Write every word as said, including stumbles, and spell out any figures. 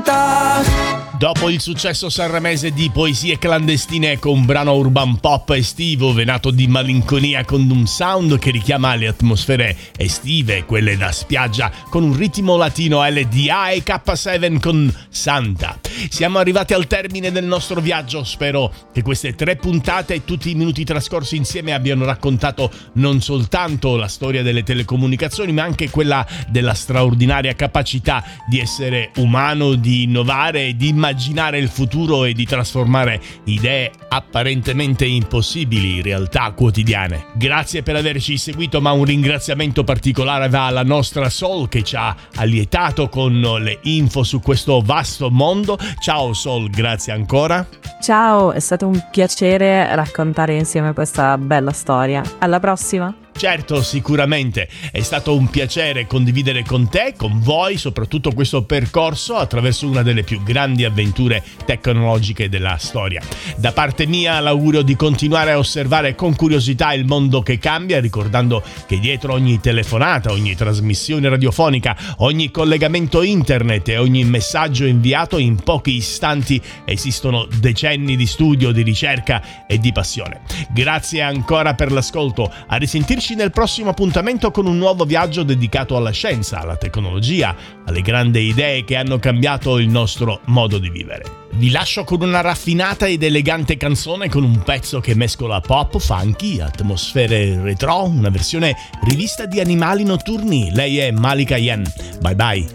canta. Dopo il successo sanremese di Poesie clandestine con un brano urban pop estivo venato di malinconia con un sound che richiama le atmosfere estive, quelle da spiaggia, con un ritmo latino L D A e K sette con Santa. Siamo arrivati al termine del nostro viaggio, spero che queste tre puntate e tutti i minuti trascorsi insieme abbiano raccontato non soltanto la storia delle telecomunicazioni, ma anche quella della straordinaria capacità di essere umano, di innovare e di immaginare il futuro e di trasformare idee apparentemente impossibili in realtà quotidiane. Grazie per averci seguito, ma un ringraziamento particolare va alla nostra Sol che ci ha allietato con le info su questo vasto mondo. Ciao Sol, grazie ancora. Ciao, è stato un piacere raccontare insieme questa bella storia. Alla prossima! Certo, sicuramente. È stato un piacere condividere con te, con voi, soprattutto questo percorso attraverso una delle più grandi avventure tecnologiche della storia. Da parte mia l'augurio di continuare a osservare con curiosità il mondo che cambia, ricordando che dietro ogni telefonata, ogni trasmissione radiofonica, ogni collegamento internet e ogni messaggio inviato in pochi istanti esistono decenni di studio, di ricerca e di passione. Grazie ancora per l'ascolto. A risentirci nel prossimo appuntamento con un nuovo viaggio dedicato alla scienza, alla tecnologia, alle grandi idee che hanno cambiato il nostro modo di vivere. Vi lascio con una raffinata ed elegante canzone con un pezzo che mescola pop, funky, atmosfere retro, una versione rivista di Animali Notturni. Lei è Malika Yen. Bye bye.